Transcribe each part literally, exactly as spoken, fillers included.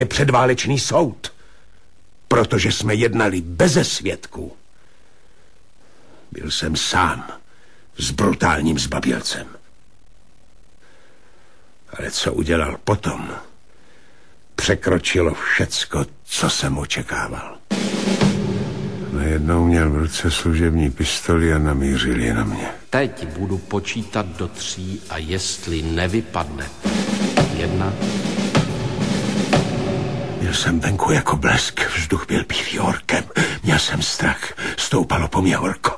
předválečný soud, protože jsme jednali beze svědků. Byl jsem sám s brutálním zbabělcem. Ale co udělal potom, překročilo všecko, co jsem očekával. Najednou měl v ruce služební pistoli a namířil je na mě. Teď budu počítat do tří a jestli nevypadne. Jedna. Byl jsem venku jako blesk, vzduch byl bílý horkem. Měl jsem strach, stoupalo po mě horko.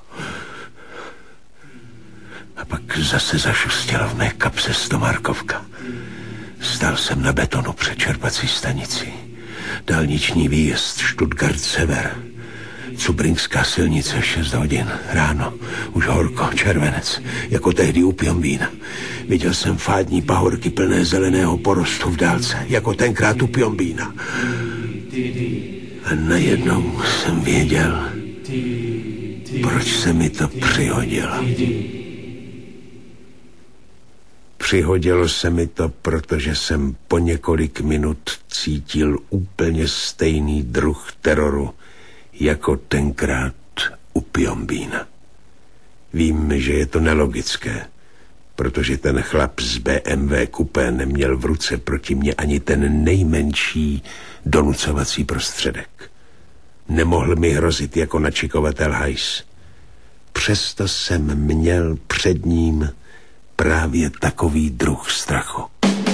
A pak zase zašustěla v mé kapse stomarkovka. Stál jsem na betonu před čerpací stanicí. Dálniční výjezd Stuttgart Sever. Cubrinská silnice, šest hodin ráno. Už horko, červenec, jako tehdy u Piombína. Viděl jsem fádní pahorky plné zeleného porostu v dálce, jako tenkrát u Piombína. A najednou jsem věděl, proč se mi to přihodilo. Přihodilo se mi to, protože jsem po několik minut cítil úplně stejný druh teroru, jako tenkrát u Piombína. Vím, že je to nelogické, protože ten chlap z bé em vé kupé neměl v ruce proti mně ani ten nejmenší donucovací prostředek. Nemohl mi hrozit jako načikovatel hajs. Přesto jsem měl před ním právě takový druh strachu.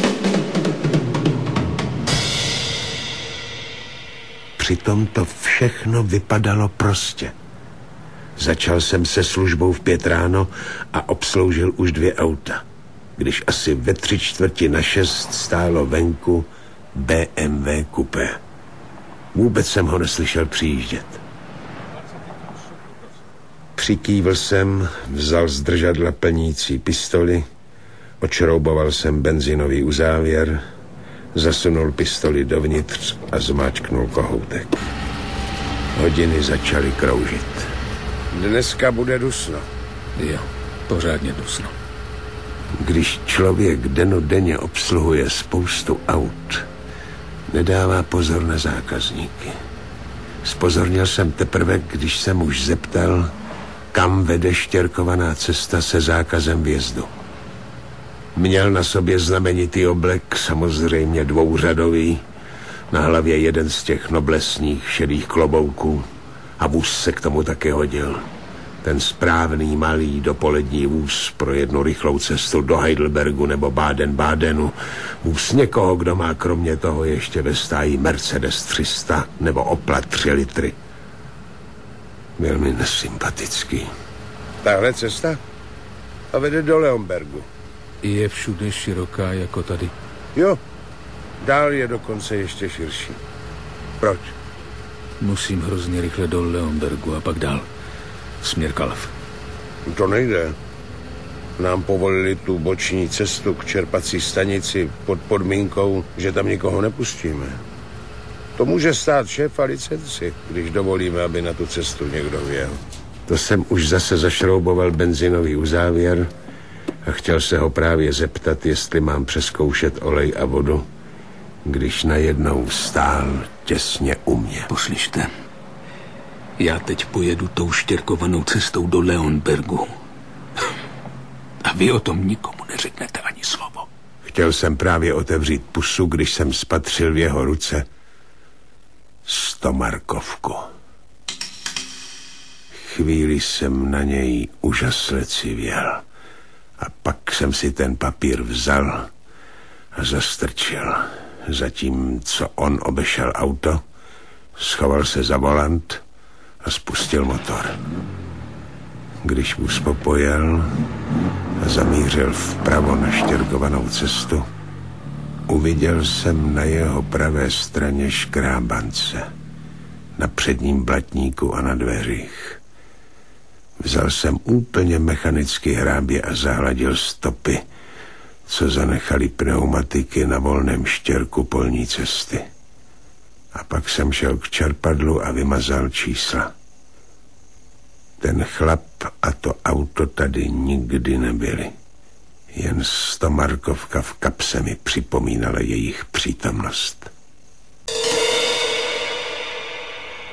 Přitom to všechno vypadalo prostě. Začal jsem se službou v pět ráno a obsloužil už dvě auta. Když asi ve tři čtvrti na šest stálo venku bé em vé kupé. Vůbec jsem ho neslyšel přijíždět. Přikývl jsem, vzal z držadla plnící pistoli, odšrouboval jsem benzinový uzávěr, zasunul pistoli dovnitř a zmáčknul kohoutek. Hodiny začaly kroužit. Dneska bude dusno. Jo, pořádně dusno. Když člověk dennodenně obsluhuje spoustu aut, nedává pozor na zákazníky. Spozornil jsem teprve, když jsem už zeptal, kam vede štěrkovaná cesta se zákazem vjezdu. Měl na sobě znamenitý oblek, samozřejmě dvouřadový, na hlavě jeden z těch noblesních šedých klobouků a vůz se k tomu také hodil. Ten správný malý dopolední vůz pro jednu rychlou cestu do Heidelbergu nebo Baden-Badenu. Vůz někoho, kdo má kromě toho ještě ve stáji Mercedes tři sta nebo Opla tři litry. Byl mi nesympatický. Tahle cesta a vede do Leonbergu. Je všude široká jako tady? Jo, dál je dokonce ještě širší. Proč? Musím hrozně rychle do Leonbergu a pak dál. Směr Kalv. To nejde. Nám povolili tu boční cestu k čerpací stanici pod podmínkou, že tam nikoho nepustíme. To může stát šéfa licenci, když dovolíme, aby na tu cestu někdo vjel. To jsem už zase zašrouboval benzinový uzávěr a chtěl se ho právě zeptat, jestli mám přezkoušet olej a vodu, když najednou stál těsně u mě. Poslyšte, já teď pojedu tou štěrkovanou cestou do Leonbergu. A vy o tom nikomu neřeknete ani slovo. Chtěl jsem právě otevřít pusu, když jsem spatřil v jeho ruce stomarkovku. Chvíli jsem na něj úžasle civěl. A pak jsem si ten papír vzal a zastrčil. Zatímco on obešel auto, schoval se za volant a spustil motor. Když vůz popojel a zamířil vpravo na štěrkovanou cestu, uviděl jsem na jeho pravé straně škrábance, na předním blatníku a na dveřích. Vzal jsem úplně mechanicky hrábě a zahladil stopy, co zanechali pneumatiky na volném štěrku polní cesty. A pak jsem šel k čerpadlu a vymazal čísla. Ten chlap a to auto tady nikdy nebyli. Jen stomarkovka v kapse mi připomínala jejich přítomnost.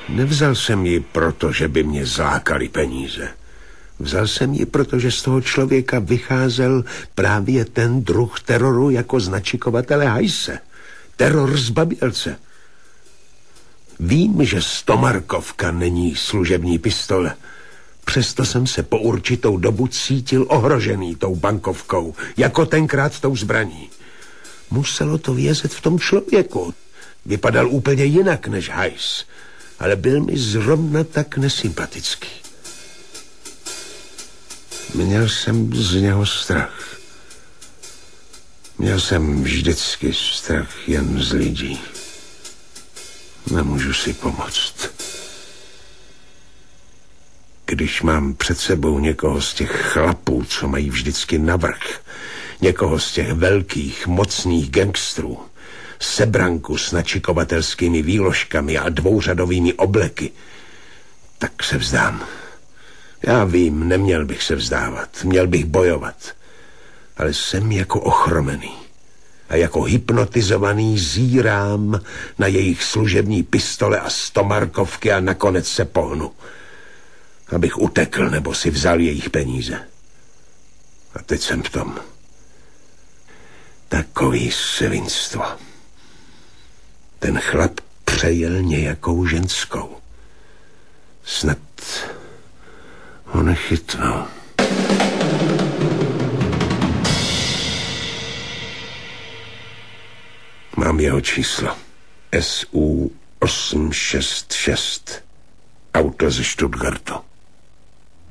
Nevzal jsem ji proto, že by mě zlákali peníze. Vzal jsem ji, protože z toho člověka vycházel právě ten druh teroru jako značikovatele hajse. Teror zbabělce. Vím, že stomarkovka není služební pistole. Přesto jsem se po určitou dobu cítil ohrožený tou bankovkou, jako tenkrát tou zbraní. Muselo to vězet v tom člověku. Vypadal úplně jinak než hajs, ale byl mi zrovna tak nesympatický. Měl jsem z něho strach. Měl jsem vždycky strach jen z lidí. Nemůžu si pomoct. Když mám před sebou někoho z těch chlapů, co mají vždycky navrch, někoho z těch velkých, mocných gangstrů, sebranku s načikovatelskými výložkami a dvouřadovými obleky, tak se vzdám. Já vím, neměl bych se vzdávat, měl bych bojovat, ale jsem jako ochromený a jako hypnotizovaný zírám na jejich služební pistole a stomarkovky a nakonec se pohnu, abych utekl nebo si vzal jejich peníze. A teď jsem v tom. Takový svinstvo. Ten chlap přejel nějakou ženskou. Snad ho nechytnou. Mám jeho číslo. S U osm šest šest. Auto ze Stuttgartu.